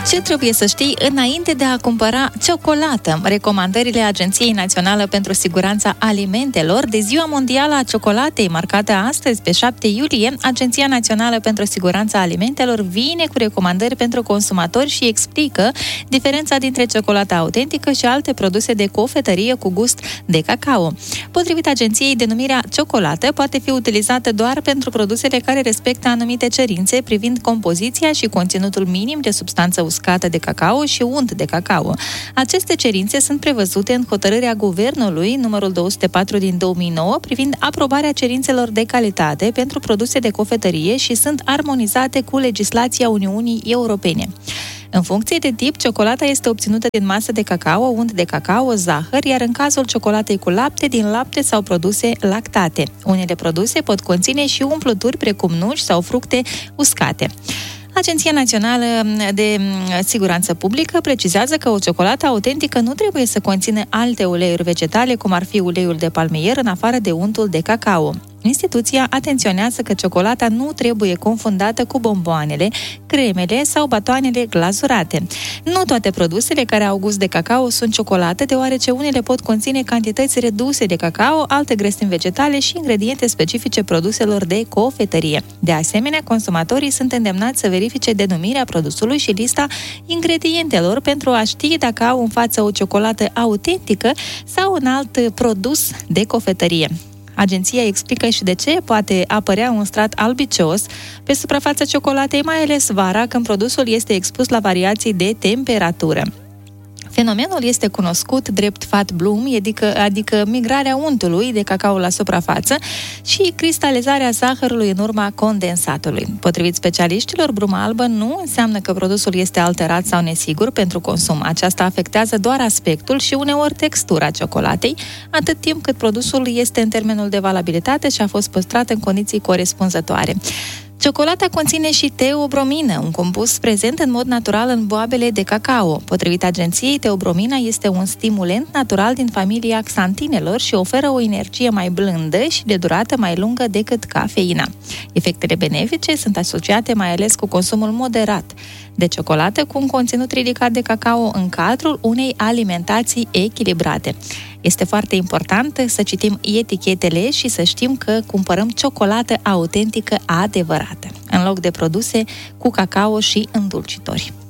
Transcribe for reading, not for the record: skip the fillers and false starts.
Ce trebuie să știi înainte de a cumpăra ciocolată? Recomandările Agenției Naționale pentru Siguranța Alimentelor de Ziua Mondială a Ciocolatei, marcată astăzi, pe 7 iulie, Agenția Națională pentru Siguranța Alimentelor vine cu recomandări pentru consumatori și explică diferența dintre ciocolata autentică și alte produse de cofetărie cu gust de cacao. Potrivit agenției, denumirea ciocolată poate fi utilizată doar pentru produsele care respectă anumite cerințe privind compoziția și conținutul minim de substanță uscată de cacao și unt de cacao. Aceste cerințe sunt prevăzute în hotărârea Guvernului numărul 204 din 2009 privind aprobarea cerințelor de calitate pentru produse de cofetărie și sunt armonizate cu legislația Uniunii Europene. În funcție de tip, ciocolata este obținută din masă de cacao, unt de cacao, zahăr, iar în cazul ciocolatei cu lapte, din lapte sau produse lactate. Unele produse pot conține și umplături precum nuci sau fructe uscate. Agenția Națională de Siguranță Publică precizează că o ciocolată autentică nu trebuie să conțină alte uleiuri vegetale, cum ar fi uleiul de palmier, în afară de untul de cacao. Instituția atenționează că ciocolata nu trebuie confundată cu bomboanele, cremele sau batoanele glazurate. Nu toate produsele care au gust de cacao sunt ciocolată, deoarece unele pot conține cantități reduse de cacao, alte grăsimi vegetale și ingrediente specifice produselor de cofetărie. De asemenea, consumatorii sunt îndemnați să verifice denumirea produsului și lista ingredientelor pentru a ști dacă au în față o ciocolată autentică sau un alt produs de cofetărie. Agenția explică și de ce poate apărea un strat albicios pe suprafața ciocolatei, mai ales vara, când produsul este expus la variații de temperatură. Fenomenul este cunoscut drept fat bloom, adică migrarea untului de cacao la suprafață și cristalizarea zahărului în urma condensatului. Potrivit specialiștilor, bruma albă nu înseamnă că produsul este alterat sau nesigur pentru consum. Aceasta afectează doar aspectul și uneori textura ciocolatei, atât timp cât produsul este în termenul de valabilitate și a fost păstrat în condiții corespunzătoare. Ciocolata conține și teobromină, un compus prezent în mod natural în boabele de cacao. Potrivit agenției, teobromina este un stimulent natural din familia xantinelor și oferă o energie mai blândă și de durată mai lungă decât cafeina. Efectele benefice sunt asociate mai ales cu consumul moderat de ciocolată cu un conținut ridicat de cacao în cadrul unei alimentații echilibrate. Este foarte important să citim etichetele și să știm că cumpărăm ciocolată autentică adevărată, în loc de produse cu cacao și îndulcitori.